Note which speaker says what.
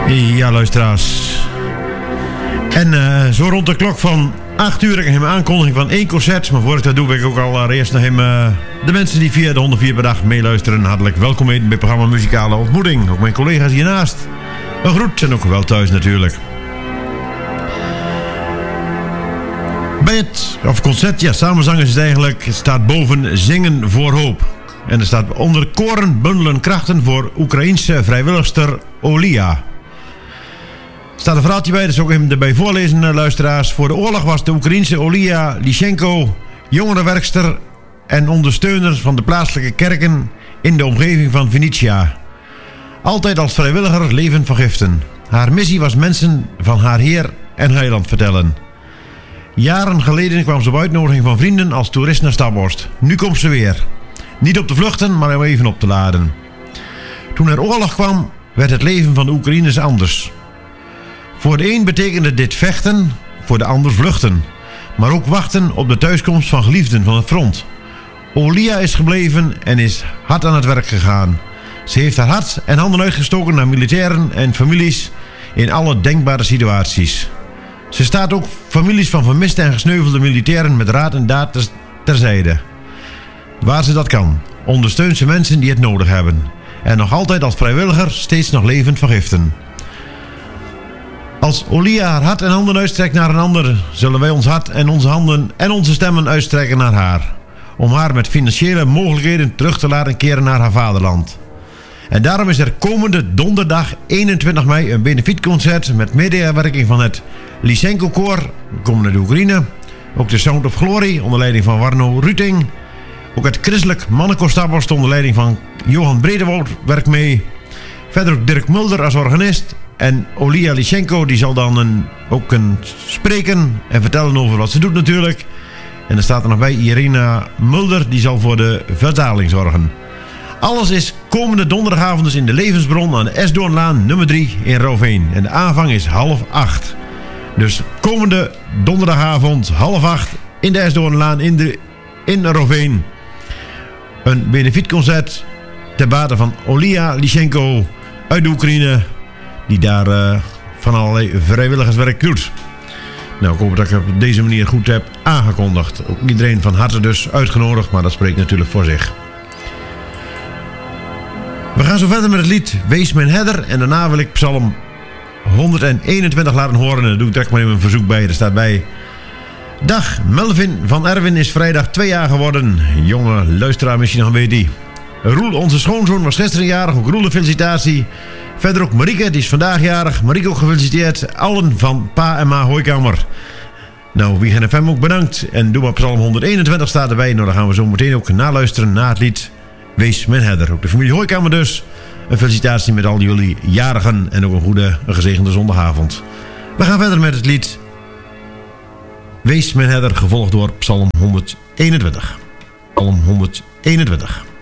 Speaker 1: Ja, luisteraars. En zo rond de klok van 8 uur heb ik een aankondiging van 1 concert. Maar voor ik dat doe, wil ik ook al eerst nog de mensen die via de 104 per dag meeluisteren. Hartelijk welkom bij het programma Muzikale Ontmoeting. Ook mijn collega's hiernaast. Een groet en ook wel thuis natuurlijk. Bij het concert, ja, samenzang is het eigenlijk, staat boven Zingen voor Hoop. En er staat onder koren bundelen krachten voor Oekraïense vrijwilligster Olia. Staat een verhaaltje bij, dat is ook even erbij voorlezen, luisteraars. Voor de oorlog was de Oekraïense Olia Lysenko jongerenwerkster en ondersteuner van de plaatselijke kerken in de omgeving van Vinnytsia. Altijd als vrijwilliger levend vergiften. Haar missie was mensen van haar Heer en Heiland vertellen. Jaren geleden kwam ze op uitnodiging van vrienden als toerist naar Staphorst. Nu komt ze weer. Niet op te vluchten, maar om even op te laden. Toen er oorlog kwam, werd het leven van de Oekraïners anders. Voor de een betekende dit vechten, voor de ander vluchten. Maar ook wachten op de thuiskomst van geliefden van het front. Olia is gebleven en is hard aan het werk gegaan. Ze heeft haar hart en handen uitgestoken naar militairen en families in alle denkbare situaties. Ze staat ook families van vermiste en gesneuvelde militairen met raad en daad terzijde. Waar ze dat kan, ondersteunt ze mensen die het nodig hebben. En nog altijd als vrijwilliger steeds nog levend vergiften. Als Olia haar hart en handen uitstrekt naar een ander, zullen wij ons hart en onze handen en onze stemmen uitstrekken naar haar. Om haar met financiële mogelijkheden terug te laten keren naar haar vaderland. En daarom is er komende donderdag 21 mei een benefietconcert met medewerking van het Lysenko Koor, komen uit de Oekraïne. Ook de Sound of Glory onder leiding van Warno Ruting. Ook het Christelijk Mannenkoor Staphorst onder leiding van Johan Bredewoud werkt mee. Verder ook Dirk Mulder als organist. En Olia Lysenko die zal dan ook spreken en vertellen over wat ze doet natuurlijk. En er staat er nog bij Irina Mulder, die zal voor de vertaling zorgen. Alles is komende donderdagavond dus in de Levensbron aan de Esdoornlaan nummer 3 in Rovein. En de aanvang is 7:30. Dus komende donderdagavond 7:30 in de Esdoornlaan in Rovein. Een benefietconcert ter bate van Olia Lysenko uit de Oekraïne. Die daar van allerlei vrijwilligerswerk doet. Nou, ik hoop dat ik het op deze manier goed heb aangekondigd. Ook iedereen van harte dus uitgenodigd, maar dat spreekt natuurlijk voor zich. We gaan zo verder met het lied Wees mijn herder. En daarna wil ik Psalm 121 laten horen. En daar doe ik direct maar even een verzoek bij. Er staat bij: Dag, Melvin van Erwin is vrijdag 2 jaar geworden. Jonge luisteraar misschien nog weet die. Roel, onze schoonzoon, was gisteren jarig. Ook Roel, een felicitatie. Verder ook Marieke, die is vandaag jarig. Marieke ook gefeliciteerd. Allen van Pa en Ma Hooikamer. Nou, Wiegen FM ook bedankt. En doe maar Psalm 121 staat erbij. Nou, dan gaan we zo meteen ook naluisteren naar het lied Wees mijn herder. Ook de familie Hooikamer dus. Een felicitatie met al jullie jarigen. En ook een gezegende zondagavond. We gaan verder met het lied Wees mijn herder, gevolgd door Psalm 121. Psalm 121.